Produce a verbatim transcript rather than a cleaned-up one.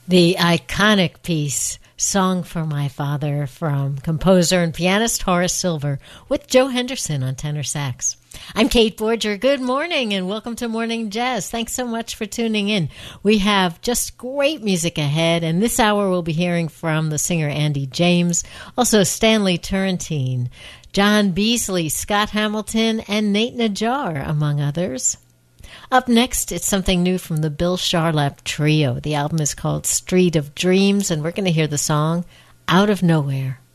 The iconic piece, Song for My Father, from composer and pianist Horace Silver, with Joe Henderson on tenor sax. I'm Kate Borger. Good morning and welcome to Morning Jazz. Thanks so much for tuning in. We have just great music ahead, and this hour we'll be hearing from the singer Andy James, also Stanley Turrentine, John Beasley, Scott Hamilton, and Nate Najjar, among others. Up next, it's something new from the Bill Charlap Trio. The album is called Street of Dreams, and we're going to hear the song Out of Nowhere.